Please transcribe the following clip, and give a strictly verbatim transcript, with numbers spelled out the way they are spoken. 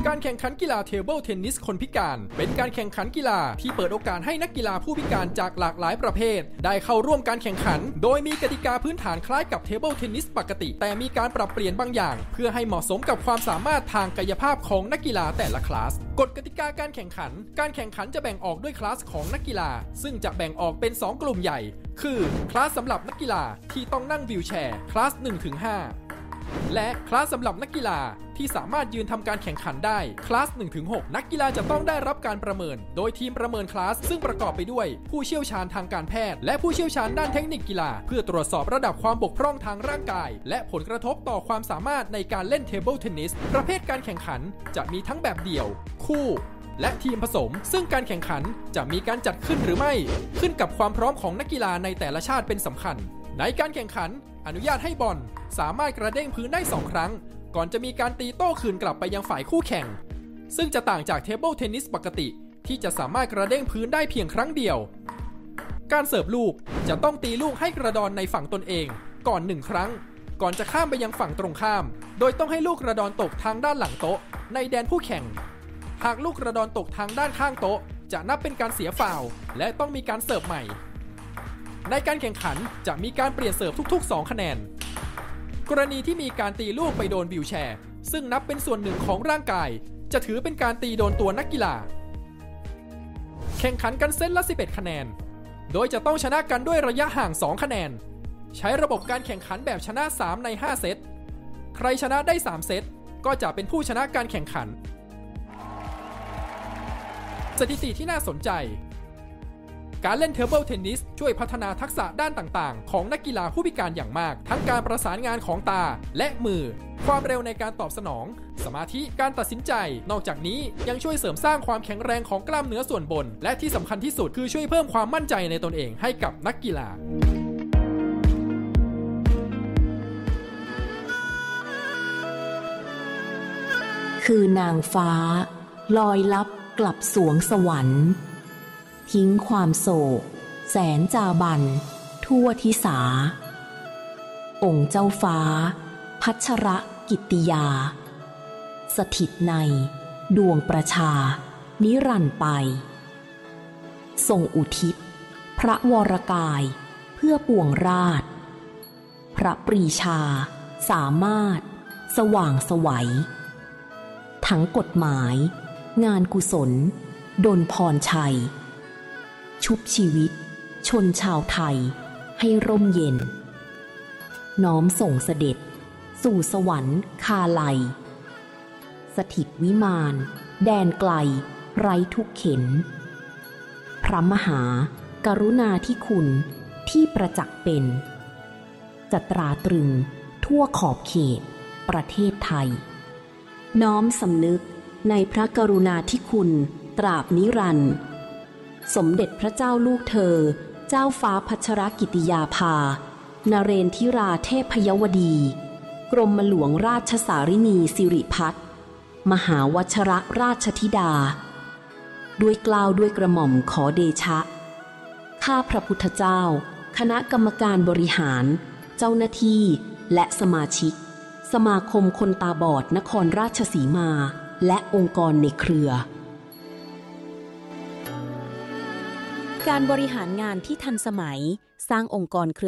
การแข่งขันกีฬาเทเบิลเทนนิสคนพิการเป็นการแข่งขันกีฬาที่เปิดโอกาสให้นักกีฬาผู้พิการจากหลากหลายประเภทได้เข้าร่วมการแข่งขันโดยมีกติกาพื้นฐานคล้ายกับเทเบิลเทนนิสปกติแต่มีการปรับเปลี่ยนบางอย่างเพื่อให้เหมาะสมกับความสามารถทางกายภาพของนักกีฬาแต่ละคลาสกฎกติกาการแข่งขันการแข่งขันจะแบ่งออกด้วยคลาสของนักกีฬาซึ่งจะแบ่งออกเป็นสองกลุ่มใหญ่คือคลาสสำหรับนักกีฬาที่ต้องนั่งวีลแชร์คลาส หนึ่งถึงห้า และคลาสสำหรับนักกีฬาที่สามารถยืนทำการแข่งขันได้คลาส หนึ่งถึงหก นักกีฬาจะต้องได้รับการประเมินโดยทีมประเมินคลาสซึ่งประกอบไปด้วยผู้เชี่ยวชาญทางการแพทย์และผู้เชี่ยวชาญด้านเทคนิคกีฬาเพื่อตรวจสอบระดับความบกพร่องทางร่างกายและผลกระทบต่อความสามารถในการเล่นเทเบิลเทนนิสประเภทการแข่งขันจะมีทั้งแบบเดี่ยวคู่และทีมผสมซึ่งการแข่งขันจะมีการจัดขึ้นหรือไม่ขึ้นกับความพร้อมของนักกีฬาในแต่ละชาติเป็นสำคัญในการแข่งขันอนุญาตให้บอลสามารถกระเด้งพื้นได้สองครั้งก่อนจะมีการตีโต้คืนกลับไปยังฝ่ายคู่แข่งซึ่งจะต่างจากเทเบิลเทนนิสปกติที่จะสามารถกระเด้งพื้นได้เพียงครั้งเดียวการเสิร์ฟลูกจะต้องตีลูกให้กระดอนในฝั่งตนเองก่อนหนึ่งครั้งก่อนจะข้ามไปยังฝั่งตรงข้ามโดยต้องให้ลูกกระดอนตกทางด้านหลังโต๊ะในแดนผู้แข่งหากลูกกระดอนตกทางด้านข้างโต๊ะจะนับเป็นการเสียฟาวล์และต้องมีการเสิร์ฟใหม่ในการแข่งขันจะมีการเปลี่ยนเสิร์ฟทุกๆสองคะแนนกรณีที่มีการตีลูกไปโดนวีลแชร์ซึ่งนับเป็นส่วนหนึ่งของร่างกายจะถือเป็นการตีโดนตัวนักกีฬาแข่งขันกันเซตละสิบเอ็ดคะแนนโดยจะต้องชนะกันด้วยระยะห่างสองคะแนนใช้ระบบการแข่งขันแบบชนะสามในห้าเซตใครชนะได้สามเซตก็จะเป็นผู้ชนะการแข่งขันสถิติที่น่าสนใจการเล่นเทเบิลเทนนิสช่วยพัฒนาทักษะด้านต่างๆของนักกีฬาผู้พิการอย่างมากทั้งการประสานงานของตาและมือความเร็วในการตอบสนองสมาธิการตัดสินใจนอกจากนี้ยังช่วยเสริมสร้างความแข็งแรงของกล้ามเนื้อส่วนบนและที่สำคัญที่สุดคือช่วยเพิ่มความมั่นใจในตนเองให้กับนักกีฬาคือนางฟ้าลอยลับกลับสวงสวรรค์ทิ้งความโศกแสนจาบันทั่วทิสาองค์เจ้าฟ้าพัชรกิตติยาสถิตในดวงประชานิรันดร์ไปทรงอุทิศพระวรกายเพื่อปวงราชพระปรีชาสามารถสว่างไสวทั้งกฎหมายงานกุศลดลพรชัยชุบชีวิตชนชาวไทยให้ร่มเย็นน้อมส่งเสด็จสู่สวรรค์คาไลสถิตวิมานแดนไกลไร้ทุกเข็นพระมหากรุณาธิคุณที่ประจักษ์เป็นจะตราตรึงทั่วขอบเขตประเทศไทยน้อมสำนึกในพระกรุณาธิคุณตราบนิรันดร์สมเด็จพระเจ้าลูกเธอเจ้าฟ้าพัชรกิติยาภานเรนทิราเทพยวดีกรมหลวงราชสารินีสิริพัฒน์มหาวชรราชธิดาด้วยเกล้าด้วยกระหม่อมขอเดชะข้าพระพุทธเจ้าคณะกรรมการบริหารเจ้าหน้าที่และสมาชิกสมาคมคนตาบอดนครราชสีมาและองค์กรในเครือการบริหารงานที่ทันสมัยสร้างองค์กรเครือ